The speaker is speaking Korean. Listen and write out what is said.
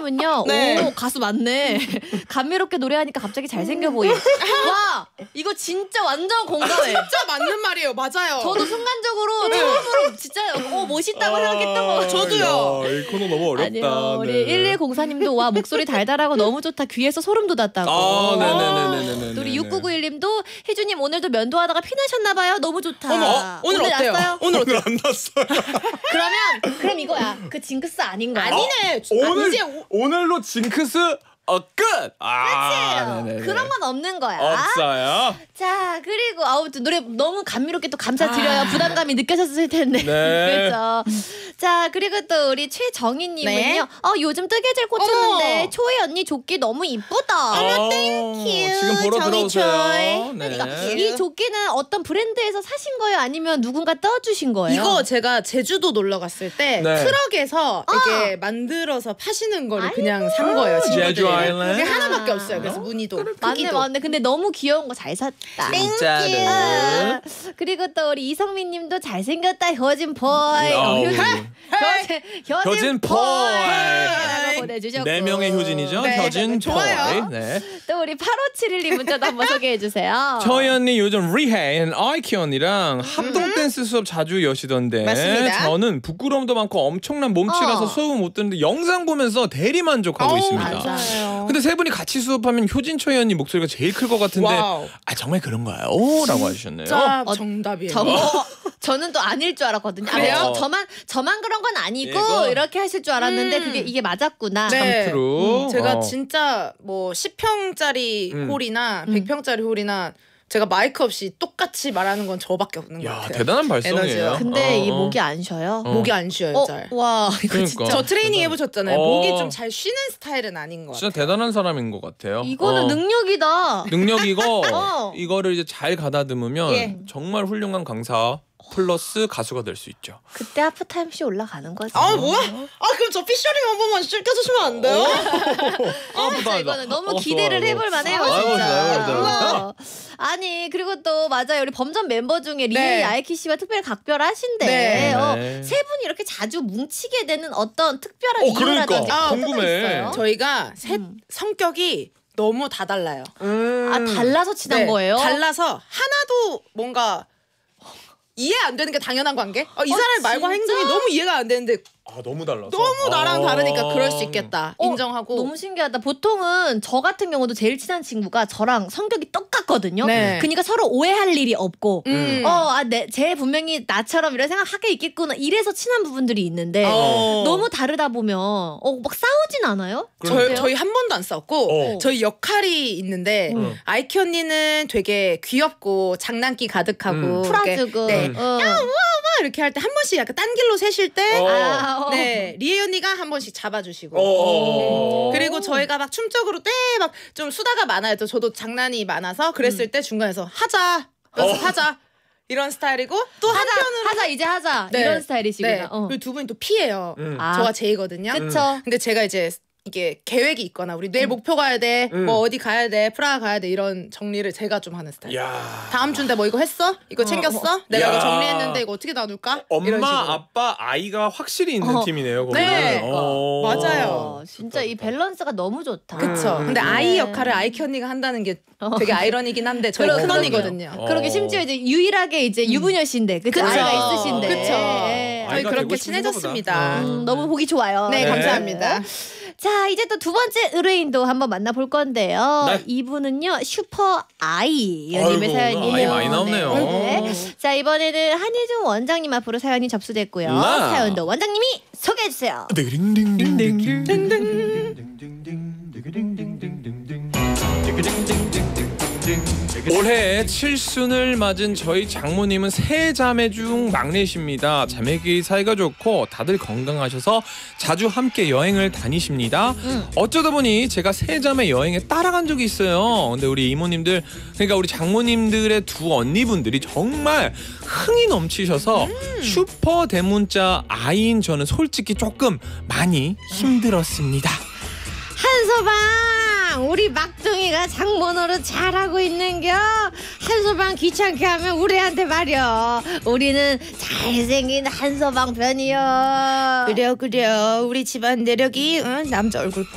효진님은요. 네. 오 가수 맞네. 감미롭게 노래하니까 갑자기 잘생겨 보임. 와 이거 진짜 완전 공감해. 진짜 맞는 말이에요. 맞아요. 저도 순간적으로 처음으로 진짜 멋있다고 생각했던 거 같아요. 저도요. 이 코너 너무 어렵다. 아니요, 우리 네. 1104님도 와 목소리 달달하고 너무 좋다. 귀에서 소름 돋았다고. 네네네네네. 또 우리 6991님도 혜주님 오늘도 면도하다가 피나셨나봐요. 너무 좋다. 어머, 오늘 어때요? 났어요? 오늘 어때요? 안 났어요. 그럼 이거야. 그 징크스 아닌 거야. 아니네. 오늘 이제 오늘로 징크스 끝. 네네네. 그런 건 없는 거야. 없어요. 자 그리고 아무튼 노래 너무 감미롭게 또 감사드려요. 부담감이 느껴졌을 텐데. 네. 그렇죠. 자 그리고 또 우리 최정희님은요. 네. 요즘 뜨개질 꽂혔는데 어머. 초이 언니 조끼 너무 이쁘다. 어머, 땡큐. 지금 보러 정희철. 들어오세요. 네. 그러니까 이 조끼는 어떤 브랜드에서 사신 거예요? 아니면 누군가 떠주신 거예요? 이거 제가 제주도 놀러 갔을 때 네. 트럭에서 이렇게 만들어서 파시는 거를 그냥 산 거예요. 제주 친구들이랑. 아일랜드? 그게 하나밖에 없어요. 그래서 무늬도 맞네 크기도. 맞네. 근데 너무 귀여운 거 잘 샀다. 진짜로. 아, 그리고 또 우리 이성민님도 잘생겼다 효진 보이. 효진 보이. 라고 보내주셨고. 네 명의 효진이죠. 네, 효진 좋아요. 보이. 네. 또 우리 8571님 문자도 한번 소개해 주세요. 저희 언니 요즘 리헤이 아이키 언니랑 합동 댄스 수업 자주 여시던데 맞습니다. 저는 부끄러움도 많고 엄청난 몸치라서 수업을 못 듣는데 영상 보면서 대리 만족하고 있습니다. 맞아요. 근데 세 분이 같이 수업하면 효진 초이 언니 목소리가 제일 클 것 같은데 와우. 정말 그런가요? 라고 하셨네요. 진짜 정답이에요. 저는 또 아닐 줄 알았거든요. 그래요? 저만 그런 건 아니고 이거. 이렇게 하실 줄 알았는데 이게 맞았구나. 네. 트루. 제가 진짜 뭐 10평짜리 홀이나 100평짜리 홀이나 제가 마이크 없이 똑같이 말하는 건 저밖에 없는 것 야 같아요. 대단한 발성이에요. 에너지요. 근데 이 목이 안 쉬어요. 목이 안 쉬어요, 잘. 와 이거 그러니까. 진짜. 저 트레이닝 해보셨잖아요. 어. 목이 좀 잘 쉬는 스타일은 아닌 것 같아요. 진짜 대단한 사람인 것 같아요. 이거는 능력이다. 능력이고 어. 이거를 이제 잘 가다듬으면 예. 정말 훌륭한 강사 플러스 가수가 될 수 있죠. 그때 하프타임 쇼 올라가는 거지. 뭐야? 그럼 저 피셔링 한 번만 껴주시면 안 돼요? 진짜 이거는 너무 기대를 해볼 만해요 진짜. 아니 그리고 또 맞아요 우리 범전 멤버 중에 리에이 아이키 씨와 특별 각별하신데 네. 세 분이 이렇게 자주 뭉치게 되는 어떤 특별한 그러니까. 이유라든지 궁금해. 코드가 있어요? 저희가 성격이 너무 다 달라요. 달라서 친한 거예요? 달라서 하나도 뭔가 이해 안 되는 게 당연한 관계? 이 사람 말과 진짜? 행동이 너무 이해가 안 되는데 너무 달라서. 너무 나랑 다르니까 그럴 수 있겠다. 인정하고. 너무 신기하다. 보통은 저 같은 경우도 제일 친한 친구가 저랑 성격이 똑같거든요. 네. 그러니까 서로 오해할 일이 없고 쟤 분명히 나처럼 이런 생각하게 있겠구나 이래서 친한 부분들이 있는데 너무 다르다 보면 막 싸우진 않아요? 저희 한 번도 안 싸웠고 저희 역할이 있는데 아이키 언니는 되게 귀엽고 장난기 가득하고 풀어주고 네. 이렇게 할 때 한 번씩 약간 딴 길로 새실 때 네, 리에 언니가 한 번씩 잡아주시고 그리고 저희가 막 춤적으로 때 막 좀 수다가 많아요. 또 저도 장난이 많아서 그랬을 때 중간에서 하자 연습하자 이런 스타일이고 또 한편으로 하자 이제 하자 네. 이런 스타일이시구나. 네. 그리고 두 분이 또 P예요. 저와 J거든요. 그쵸. 근데 제가 이제 이게 계획이 있거나 우리 내일 목표 가야 돼, 뭐 어디 가야 돼, 프라하 가야 돼 이런 정리를 제가 좀 하는 스타일. 다음 주인데 뭐 이거 했어? 이거 챙겼어? 내가 이거 정리했는데 이거 어떻게 나눌까? 이런 엄마, 식으로. 아빠, 아이가 확실히 있는 팀이네요. 거기는. 네. 맞아요. 진짜 이 밸런스가 너무 좋다. 그쵸. 근데 아이 역할을 아이키 언니가 한다는 게 되게 아이러니긴 한데 저희 큰 언니거든요. 그러게 심지어 이제 유일하게 이제 유부녀 씨인데 그쵸? 아이가 있으신데. 그쵸. 예. 저희 아이가 그렇게 되고 싶은가 친해졌습니다. 너무 보기 좋아요. 네, 감사합니다. 자 이제 또 두 번째 의뢰인도 한번 만나볼 건데요. 네. 이분은요 슈퍼 아이 연님의 아이고, 사연이에요. 아이 많이 나오네요. 네. 자 이번에는 한예종 원장님 앞으로 사연이 접수됐고요. 네. 사연도 원장님이 소개해 주세요. 올해 칠순을 맞은 저희 장모님은 세 자매 중 막내십니다. 자매끼리 사이가 좋고 다들 건강하셔서 자주 함께 여행을 다니십니다. 어쩌다 보니 제가 세 자매 여행에 따라간 적이 있어요. 근데 우리 이모님들, 그러니까 우리 장모님들의 두 언니분들이 정말 흥이 넘치셔서 슈퍼 대문자 아이인 저는 솔직히 조금 많이 힘들었습니다. 한서방 우리 막둥이가 장모노릇 잘하고 있는겨. 한서방 귀찮게 하면 우리한테 말여. 우리는 잘생긴 한서방 편이여. 그래요. 우리 집안 내력이 남자 얼굴